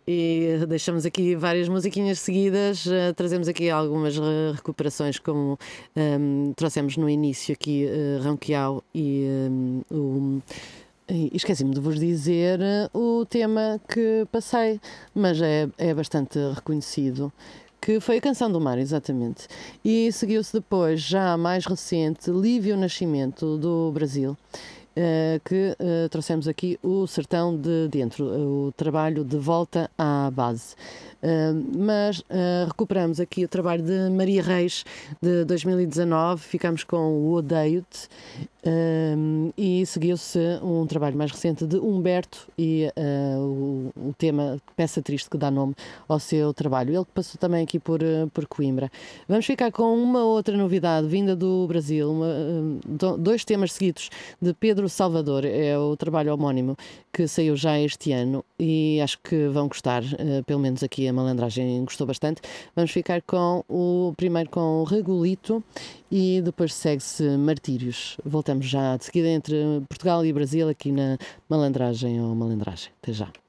e deixamos aqui várias musiquinhas seguidas, trazemos aqui algumas recuperações, como trouxemos no início aqui Ronquial e esqueci-me de vos dizer o tema que passei, mas é bastante reconhecido, que foi a Canção do Mar, exatamente. E seguiu-se depois, já mais recente, Lívio Nascimento, do Brasil, que trouxemos aqui o Sertão de Dentro, o trabalho de volta à base. Mas recuperamos aqui o trabalho de Maria Reis, de 2019, ficamos com o Odeio-te, e seguiu-se um trabalho mais recente de Humberto e o tema Peça Triste, que dá nome ao seu trabalho. Ele passou também aqui por Coimbra. Vamos ficar com uma outra novidade vinda do Brasil, dois temas seguidos de Pedro Salvador, é o trabalho homónimo que saiu já este ano e acho que vão gostar, pelo menos aqui a Malandragem gostou bastante. Vamos ficar primeiro com o Regolito e depois segue-se Martírios. Voltamos já de seguida entre Portugal e Brasil aqui na Malandragem ou Malandragem. Até já.